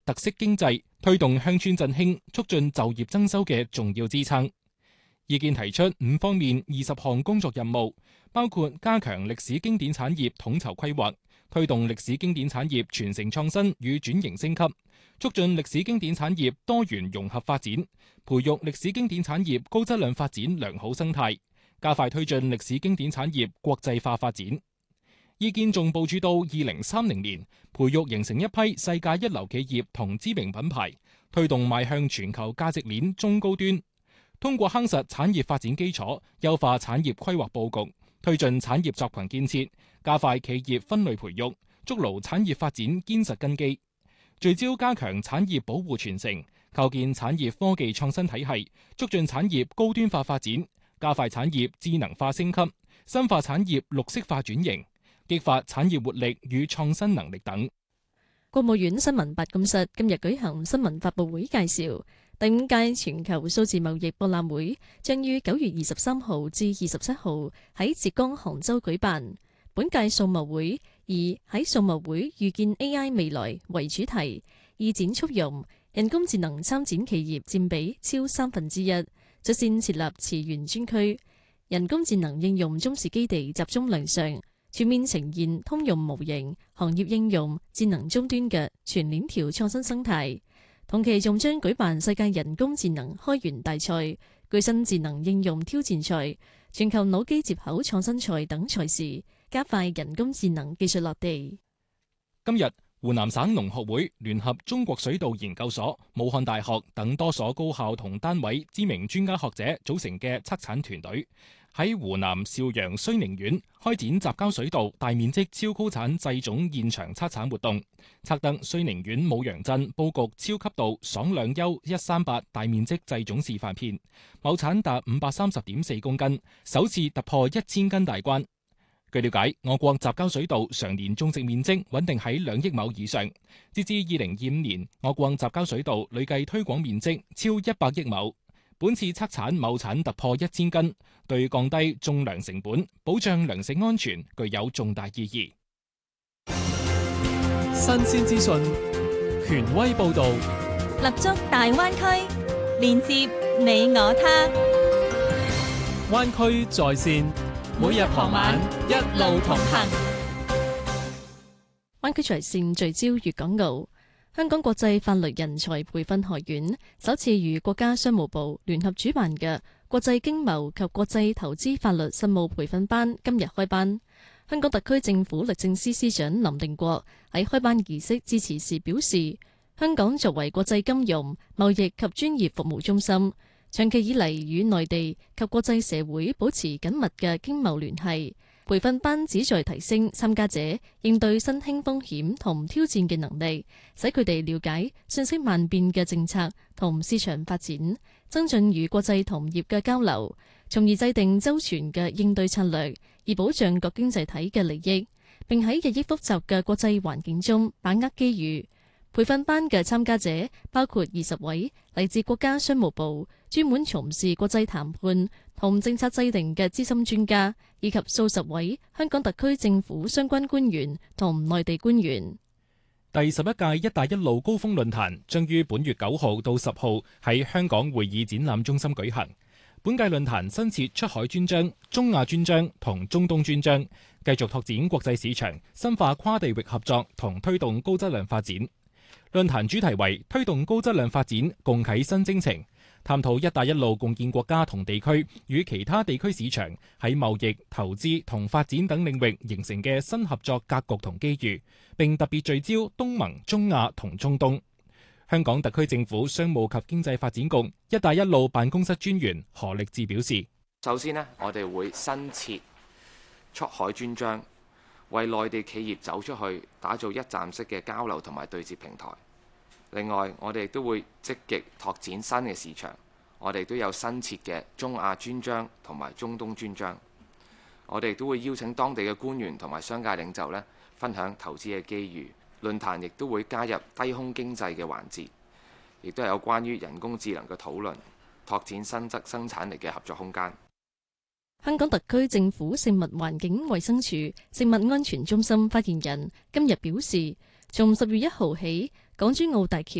特色經濟、推動鄉村振興、促進就業增收嘅重要支撐。意見提出5方面20項工作任務，包括加強歷史經典產業統籌規劃，推動歷史經典產業傳承創新與轉型升級，促進歷史經典產業多元融合發展，培育歷史經典產業高質量發展良好生態，加快推進歷史經典產業國際化發展。意見仲部署到2030年，培育形成一批世界一流企業同知名品牌，推動邁向全球價值鏈中高端。通過夯實產業發展基礎，優化產業規劃佈局，推進產業集群建設，加快企業分類培育，築牢產業發展堅實根基。聚焦加強產業保護傳承，構建產業科技創新體系，促進產業高端化發展，加快產業智能化升級，深化產業綠色化轉型，激發產業活力與創新能力等。 國務院新聞辦公室今日舉行新聞發佈會，介紹第5屆全球數字貿易博覽會將於9月23號至27號喺浙江杭州舉辦。本屆數貿會以喺數貿會預見 AI 未來為主題，以展促融，人工智能參展企業佔比超1/3，率先設立詞源專區，人工智能應用中試基地集中亮相，全面呈現通用模型、行業應用、智能終端嘅全鏈條創新生態。同期仲將舉辦世界人工智能開源大賽、具新智能應用挑戰賽、全球腦機接口創新賽等賽事，加快人工智能技術落地。 今日，湖南省農學會聯合中國水稻研究所、武漢大學等多所高校同單位知名專家學者組成嘅測產團隊，喺湖南邵陽睢寧縣開展雜交水稻大面積超高產製種現場測產活動，測得睢寧縣舞陽鎮布局超級稻爽兩優138大面積製種示範片，畝產達530.4公斤，首次突破1000斤大關。據了解，我國雜交水稻常年種植面積穩定喺2億畝以上，截至2025年，我國雜交水稻累計推廣面積超100億畝。本次測產畝產突破1000斤，對降低種糧成本、保障糧食安全具有重大意義。 新鮮資訊，權威報導， 立足大灣區，連接你我他。 灣區在線，每日傍晚一路同行。 灣區在線聚焦粵港澳。香港國際法律人才培訓學院首次與國家商務部聯合主辦嘅國際經貿及國際投資法律實務培訓班今日開班。香港特區政府律政司司長林定國喺開班儀式致辭時表示，香港作為國際金融、貿易及專業服務中心，長期以嚟與內地及國際社會保持緊密嘅經貿聯繫。培訓班旨在提升參加者應對新興風險同挑戰嘅能力，使佢哋了解瞬息萬變嘅政策同市場發展，增進與國際同業嘅交流，從而制定周全嘅應對策略，以保障各經濟體嘅利益，並喺日益複雜嘅國際環境中把握機遇。培訓班嘅參加者包括20位嚟自國家商務部專門從事國際談判同政策制定嘅資深專家，以及數十位香港特區政府相關官員同內地官員。 第11屆一帶一路高峰論壇將於本月9號到10號喺香港會議展覽中心舉行。本屆論壇新設出海專章、中亞專章同中東專章，繼續拓展國際市場，深化跨地域合作同推動高質量發展。論壇主題為推動高質量發展，共啟新征程，探討一帶一路共建國家同地區與其他地區市場喺貿易、投資同發展等領域形成嘅新合作格局同機遇，並特別聚焦東盟、中亞同中東。香港特區政府商務及經濟發展局一帶一路辦公室專員何力智表示， 首先呢，我哋會新設出海專章，為內地企業走出去打造一站式嘅交流同埋對接平台。另外，我哋亦都會積極拓展新嘅市場，我哋都有新設嘅中亞專章同埋中東專章。我哋都會邀請當地嘅官員同埋商界領袖分享投資嘅機遇。論壇亦都會加入低空經濟嘅環節，亦都有關於人工智能嘅討論，拓展新質生產力嘅合作空間。 香港特區政府食物環境衛生署食物安全中心發言人今日表示，從10月1號起，港珠澳大橋